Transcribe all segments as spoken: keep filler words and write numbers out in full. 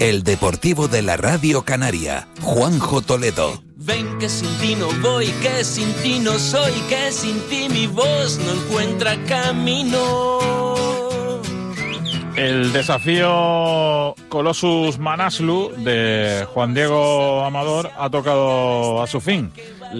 El deportivo de la Radio Canaria, Juanjo Toledo. Ven que sin ti no voy, que sin ti no soy, que sin ti mi voz no encuentra camino. El desafío Colossus Manaslu de Juan Diego Amador ha tocado a su fin.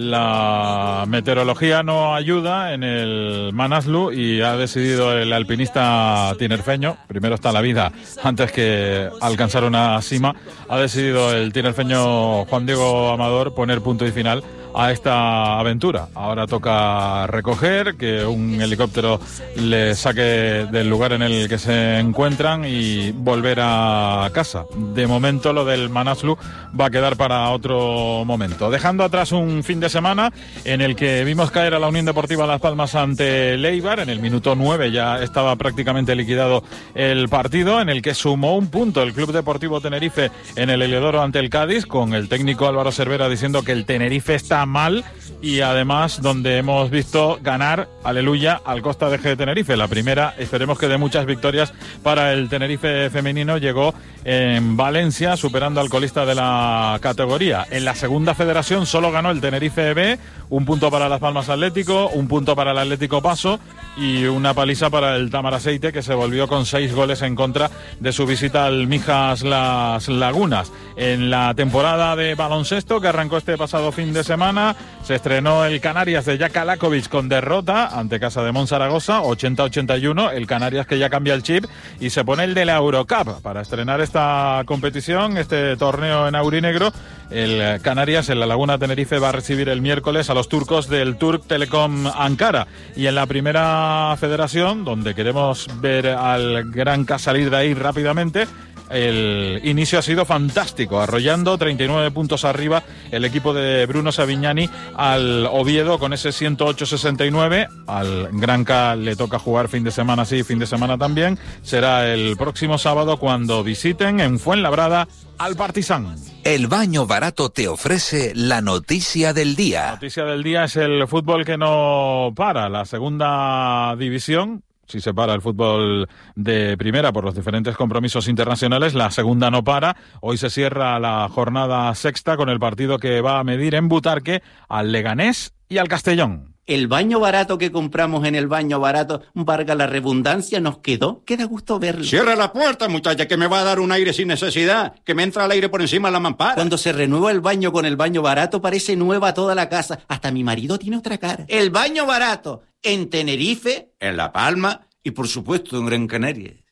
La meteorología no ayuda en el Manaslu y ha decidido el alpinista tinerfeño, primero está la vida antes que alcanzar una cima, ha decidido el tinerfeño Juan Diego Amador poner punto y final a esta aventura. Ahora toca recoger, que un helicóptero le saque del lugar en el que se encuentran y volver a casa. De momento lo del Manaslu va a quedar para otro momento. Dejando atrás un fin de semana en el que vimos caer a la Unión Deportiva Las Palmas ante Leibar. En el minuto nueve ya estaba prácticamente liquidado el partido, en el que sumó un punto el Club Deportivo Tenerife en el Heliodoro ante el Cádiz, con el técnico Álvaro Cervera diciendo que el Tenerife está mal, y además donde hemos visto ganar, aleluya, al Costa de G Tenerife. La primera, esperemos que de muchas victorias para el Tenerife femenino, llegó en Valencia, superando al colista de la categoría. En la segunda federación solo ganó el Tenerife B, un punto para Las Palmas Atlético, un punto para el Atlético Paso y una paliza para el Tamaraceite, que se volvió con seis goles en contra de su visita al Mijas Las Lagunas. En la temporada de baloncesto que arrancó este pasado fin de semana, se estrenó el Canarias de Jaka Lakovic con derrota ante Casa de Monzaragoza, ochenta a ochenta y uno. El Canarias que ya cambia el chip y se pone el de la Eurocup para estrenar esta competición, este torneo en aurinegro. El Canarias en la Laguna Tenerife va a recibir el miércoles a los turcos del Turk Telecom Ankara. Y en la primera federación, donde queremos ver al Gran K salir de ahí rápidamente, el inicio ha sido fantástico, arrollando treinta y nueve puntos arriba el equipo de Bruno Savignani al Oviedo con ese ciento ocho a sesenta y nueve. Al Gran K le toca jugar fin de semana sí, fin de semana también. Será el próximo sábado cuando visiten en Fuenlabrada al Partizan. El Baño Barato te ofrece la noticia del día. La noticia del día es el fútbol que no para, la segunda división. Si se para el fútbol de primera por los diferentes compromisos internacionales, la segunda no para. Hoy se cierra la jornada sexta con el partido que va a medir en Butarque al Leganés y al Castellón. El baño barato que compramos en el Baño Barato, valga la redundancia, nos quedó. Queda gusto verlo. Cierra la puerta, muchacha, que me va a dar un aire sin necesidad, que me entra el aire por encima de la mampara. Cuando se renueva el baño con el Baño Barato, parece nueva toda la casa. Hasta mi marido tiene otra cara. El Baño Barato, en Tenerife, en La Palma y, por supuesto, en Gran Canaria.